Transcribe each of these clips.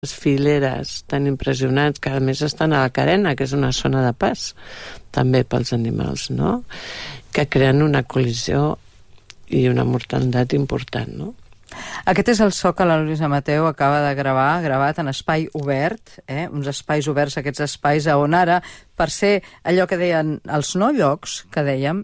Les fileres tan impressionants que a més estan a la carena, que és una zona de pas també pels animals, no? Que creen una col·lisió i una mortalitat important, no? Aquest és el so que la Luisa Mateu acaba de gravar, gravat en espai obert, uns espais oberts, aquests espais on ara, per ser allò que deien els no-llocs, que dèiem,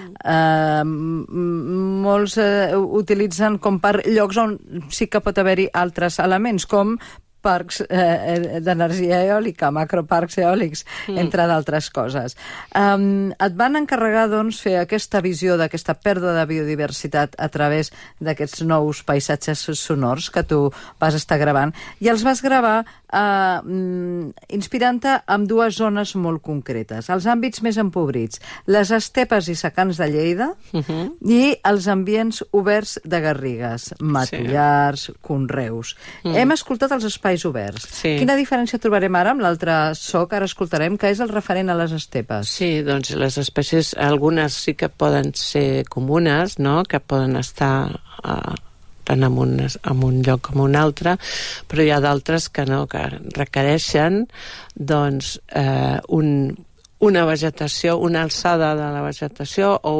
molts utilitzen com per llocs on sí que pot haver-hi altres elements, com parcs d'energia eòlica, macroparcs eòlics, entre d'altres coses. Et van encarregar, doncs, fer aquesta visió d'aquesta pèrdua de biodiversitat a través d'aquests nous paisatges sonors que tu vas estar gravant, i els vas gravar inspirant-te en dues zones molt concretes, els àmbits més empobrits, les estepes i secans de Lleida i els ambients oberts de Garrigues, matollars, conreus. Hem escoltat els espais oberts. Quina diferència trobarem ara amb l'altre so que ara escoltarem, que és el referent a les estepes? Sí, doncs les espècies, algunes sí que poden ser comunes, no?, que poden estar tant en un lloc com un altre, però hi ha d'altres que no, que requereixen doncs una vegetació, una alçada de la vegetació o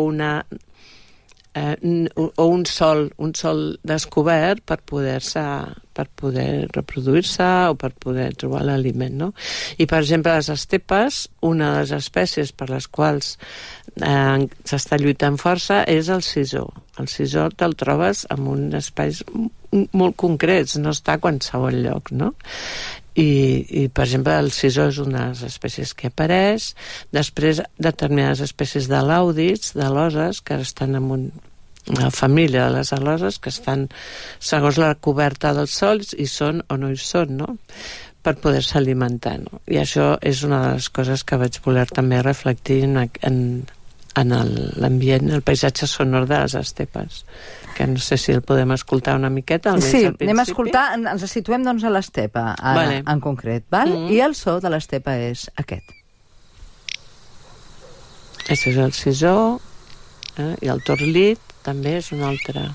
un sòl descobert per poder reproduir-se o per poder trobar l'aliment, no? I, per exemple, les estepes, una de les espècies per les quals s'està lluitant força és el sisó. El sisó te'l trobes en uns espais molt concrets, no està a qualsevol lloc, no? I, per exemple, el sisó és una de les espècies que apareix. Després, determinades espècies de laudis, de loses, que estan en una família de les aloses, que estan segons la coberta dels sòls, i són o no hi són, no?, per poder-se alimentar, no? I això és una de les coses que vaig voler també reflectir en l'ambient, el paisatge sonor de les estepes, que no sé si el podem escoltar una miqueta, almenys al principi. Anem a escoltar, ens situem doncs a l'estepa, ara, en concret, val? I el so de l'estepa és aquest. Aquest és el sisó, i el torlit també és un altre.